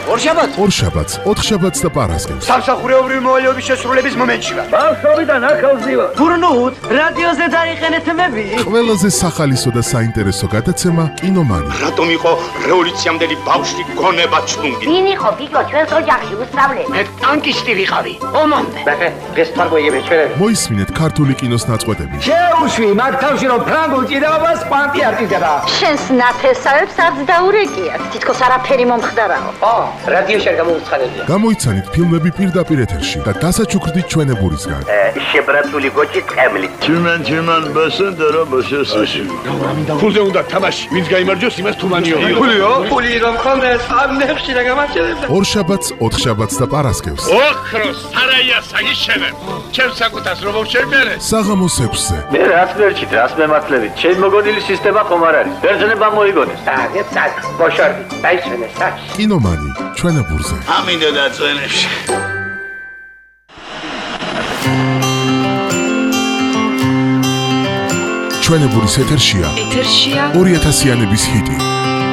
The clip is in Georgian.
ორშაბათს, ოთხშაბათს და პარასკევს. სამსახურეობრივი მოვალეობის შესრულების მომენტში ვარ. ბავშვობიდან ახალზი ვარ. გურნუთ, რადიოზე დაიყენეთ მები. ყველაზე სახალისო და საინტერესო გადაცემა კინომანი. რატომ იყო რევოლუციამდელი ბავშვი გონება ჩუნგი? ვინ იყო გიგო ჩვენს ოჯახში უსწავლე? მე ტანკისტი ვიყავი. ომამდე. ეს თარგმნიები ჩვენები. მოისმინეთ ქართული კინოს ნაწყვეტები. შეუშვი მაგ თავში რომ ფრანგულ ჭიდაობას კვანტი არ ჭირდება. შენს ნათესავებს არც დაურეკიათ. თითქოს არაფერი მომხდარაო. რადიოში არ გამოვცხადებია. გამოიცანით ფილმები პირდაპირ ეთერში და დასაჩუქრდით ჩვენებურისგან. შებრაცული გოჭი ტყემლით. Тюмень, басендера, басесაში. ფულზე უნდა თამაში. ვინც გაიმარჯვოს, იმას თუმანიო. ფულიო? ფული რომ ხონდეს ამნებში და გამარჯვებდა. ორშაბათს, ოთხშაბათს და პარასკევს. ოქროს სარაია საგიშენებ. ჩემს საკუთას რომ შევმერე. საღამოს 6-ზე. მე რას ვერჩით, რას მემართლებით? ჩემ მოგონილი სისტემა ხომ არ არის. ბერძნება მოიგონეს. წაგ, ბოშორდი, დაისვენე საქმე. კინომანი, ჩვენებურზე. ამინდა დაწვენებში. ჩვენებურის ეთერშია 2000-იანების ჰიტი.